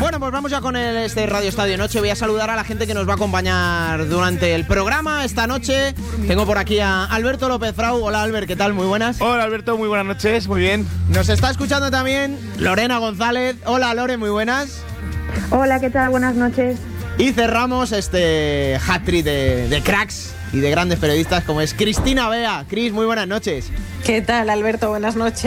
Bueno, pues vamos ya con este Radio Estadio Noche. Voy a saludar a la gente que nos va a acompañar durante el programa esta noche. Tengo por aquí a Alberto López Frau. Hola, Albert, ¿qué tal? Muy buenas. Hola, Alberto, muy buenas noches, muy bien. Nos está escuchando también Lorena González. Hola, Lore, muy buenas. Hola, ¿qué tal? Buenas noches. Y cerramos este hat-trick de cracks y de grandes periodistas como es Cristina Bea. Cris, muy buenas noches. ¿Qué tal, Alberto? Buenas noches.